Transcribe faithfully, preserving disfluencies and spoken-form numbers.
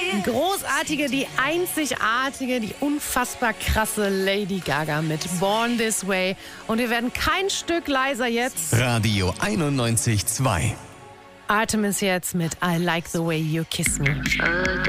Großartige, die einzigartige, die unfassbar krasse Lady Gaga mit Born This Way. Und wir werden kein Stück leiser jetzt. Radio einundneunzig Komma zwei. Artemis jetzt mit I Like the Way You Kiss Me.